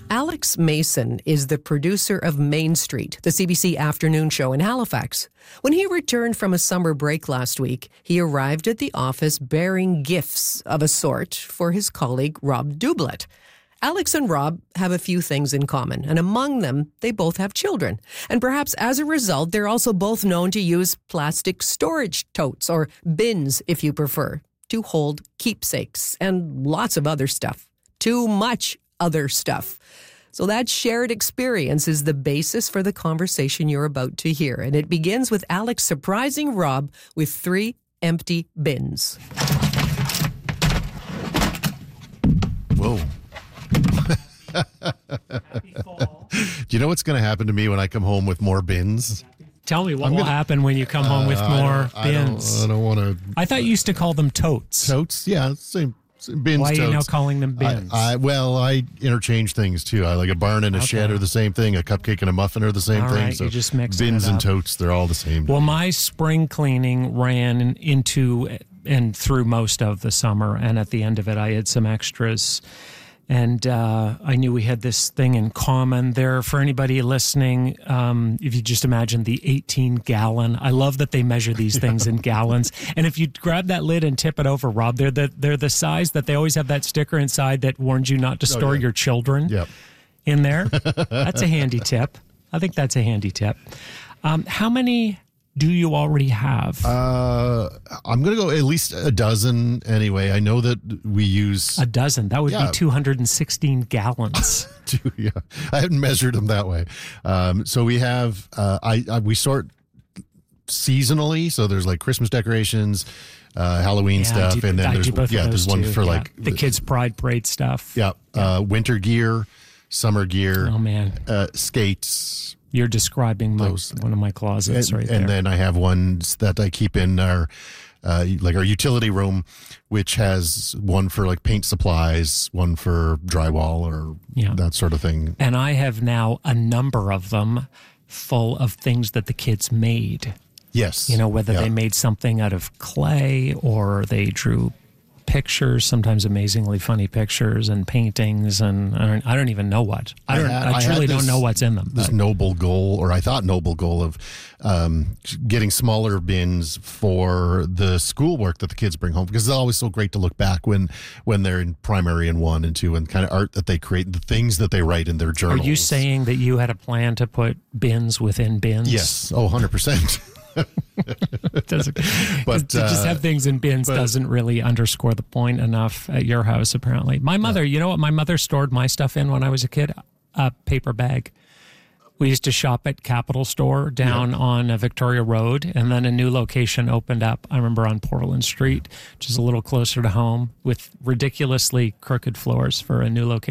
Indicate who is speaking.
Speaker 1: Alex Mason is the producer of Main Street, the CBC afternoon show in Halifax. When he returned from a summer break last week, he arrived at the office bearing gifts of a sort for his colleague Rob Doublet. Alex and Rob have a few things in common, and among them, they both have children. And perhaps as a result, they're also both known to use plastic storage totes, or bins if you prefer, to hold keepsakes and lots of other stuff. Too much other stuff. So that shared experience is the basis for the conversation you're about to hear. And it begins with Alex surprising Rob with 3 empty bins.
Speaker 2: Whoa. Do you know what's going to happen to me when I come home with more bins?
Speaker 3: Tell me what will happen when you come home with more bins.
Speaker 2: I don't want to.
Speaker 3: I thought you used to call them totes.
Speaker 2: Totes? Yeah, same. Bins,
Speaker 3: Why are
Speaker 2: totes.
Speaker 3: you now calling them bins?
Speaker 2: I interchange things too. I like a barn and a shed are the same thing. A cupcake and a muffin are the same thing.
Speaker 3: Right,
Speaker 2: so
Speaker 3: you just mix
Speaker 2: bins
Speaker 3: it
Speaker 2: and
Speaker 3: up.
Speaker 2: totes, they're all the same.
Speaker 3: Well, my spring cleaning ran into and through most of the summer, and at the end of it, I had some extras. And I knew we had this thing in common there. For anybody listening, if you just imagine the 18-gallon, I love that they measure these things in gallons. And if you grab that lid and tip it over, Rob, they're the size that they always have that sticker inside that warns you not to store your children in there. That's a handy tip. I think that's a handy tip. How many do you already have?
Speaker 2: I'm going to go at least a dozen anyway. I know that we use...
Speaker 3: A dozen. That would be 216 gallons.
Speaker 2: Yeah, I haven't measured them that way. So we have... we sort seasonally, so there's like Christmas decorations, Halloween stuff, and then there's one for like...
Speaker 3: The kids' Pride Parade stuff.
Speaker 2: Yeah. Winter gear, summer gear.
Speaker 3: Oh, man.
Speaker 2: Skates...
Speaker 3: You're describing one of my closets right there.
Speaker 2: And then I have ones that I keep in our utility room, which has one for like paint supplies, one for drywall or that sort of thing.
Speaker 3: And I have now a number of them full of things that the kids made.
Speaker 2: Yes.
Speaker 3: You know, whether they made something out of clay or they drew pictures, sometimes amazingly funny pictures and paintings, and I don't even know what. I truly don't know what's in them.
Speaker 2: This noble goal, or I thought noble goal of getting smaller bins for the schoolwork that the kids bring home, because it's always so great to look back when they're in primary and 1 and 2 and kind of art that they create, the things that they write in their journals.
Speaker 3: Are you saying that you had a plan to put bins within bins?
Speaker 2: Yes. 100%.
Speaker 3: But to just have things in bins doesn't really underscore the point enough at your house, apparently. My mother, you know what my mother stored my stuff in when I was a kid? A paper bag. We used to shop at Capital Store down on Victoria Road, and then a new location opened up, I remember, on Portland Street, which is a little closer to home, with ridiculously crooked floors for a new location.